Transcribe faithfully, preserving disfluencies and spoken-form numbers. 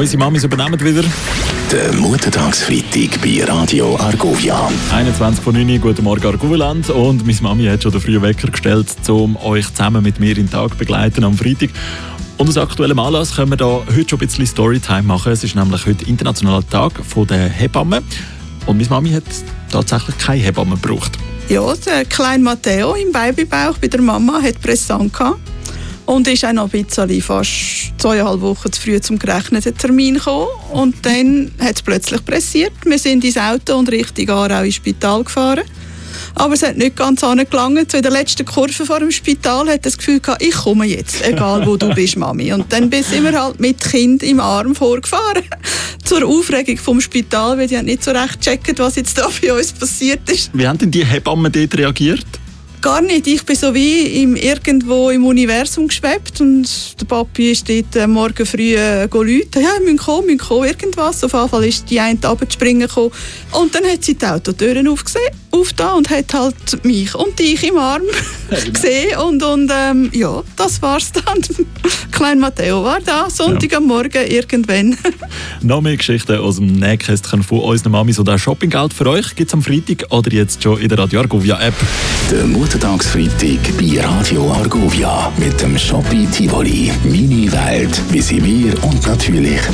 Unsere Mamis übernehmen wieder. Der Muttertagsfreitag bei Radio Argovia. einundzwanzig vor neun, guten Morgen Argoviland. Und meine Mami hat schon den frühen Wecker gestellt, um euch zusammen mit mir in den Tag zu begleiten am Freitag. Und aus aktuellem Anlass können wir da heute schon ein bisschen Storytime machen. Es ist nämlich heute Internationaler Tag der Hebamme. Und meine Mami hat tatsächlich keine Hebamme gebraucht. Ja, der kleine Matteo im Babybauch bei der Mama hat Bressan gehabt. Und ist auch noch ein bisschen fast zweieinhalb Wochen zu früh zum gerechneten Termin gekommen. Und dann hat es plötzlich pressiert. Wir sind ins Auto und Richtung Aarau ins Spital gefahren. Aber es hat nicht ganz angelangt. So in der letzten Kurve vor dem Spital hat das Gefühl gehabt, ich komme jetzt, egal wo du bist, Mami. Und dann sind wir halt mit Kind im Arm vorgefahren. Zur Aufregung vom Spital, weil die haben nicht so recht gecheckt, was jetzt da bei uns passiert ist. Wie haben denn die Hebammen dort reagiert? Gar nicht. Ich bin so wie im, irgendwo im Universum geschwebt und der Papi ist dort äh, morgen früh äh, gerufen. Ja, wir müssen kommen, wir müssen kommen, irgendwas. Auf jeden Fall ist die eine runterzuspringen gekommen. Und dann hat sie die Autotüren aufgesehen, aufgetan und hat halt mich und dich im Arm gesehen. Und, und ähm, ja, das war's dann. Klein Matteo war da, Sonntag ja. am Morgen irgendwann. Noch mehr Geschichten aus dem Nähkästchen von unseren Mamis und auch Shoppinggeld für euch gibt es am Freitag oder jetzt schon in der Radio Argovia App. Der Muttertagsfreitag bei Radio Argovia mit dem Shoppi Tivoli. Meine Welt, wie sie wir und natürlich